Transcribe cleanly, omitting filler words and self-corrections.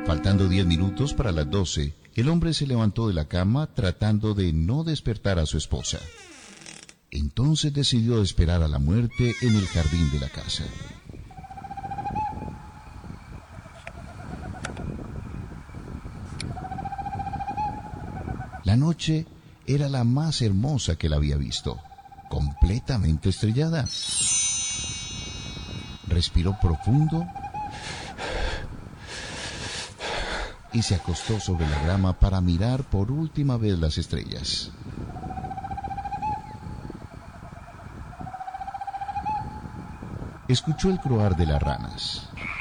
Faltando 10 minutos para las 12, el hombre se levantó de la cama tratando de no despertar a su esposa. Entonces decidió esperar a la muerte en el jardín de la casa. La noche era la más hermosa que él había visto, completamente estrellada. Respiró profundo y se acostó sobre la grama para mirar por última vez las estrellas. Escuchó el croar de las ranas